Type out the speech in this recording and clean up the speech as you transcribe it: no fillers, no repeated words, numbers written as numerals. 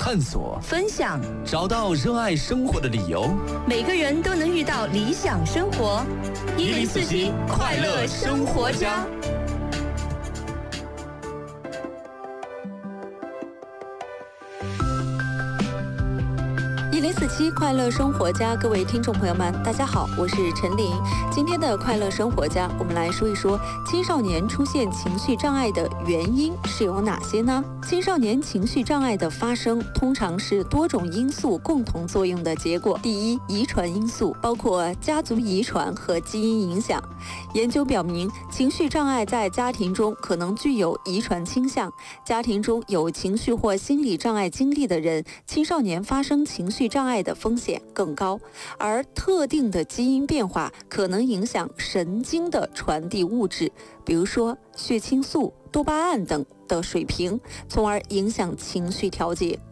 探索、 分享， 找到热爱生活的理由。 每个人都能遇到理想生活。1047快乐生活家。 1047快乐生活家，各位听众朋友们，大家好，我是陈琳。今天的快乐生活家，我们来说一说青少年出现情绪障碍的原因是有哪些呢？青少年情绪障碍的发生，通常是多种因素共同作用的结果。第一，遗传因素，包括家族遗传和基因影响。研究表明，情绪障碍在家庭中可能具有遗传倾向。家庭中有情绪或心理障碍经历的人，青少年发生情绪障碍的风险更高，而特定的基因变化可能影响神经的传递物质，比如说血清素、多巴胺等的水平，从而影响情绪调节。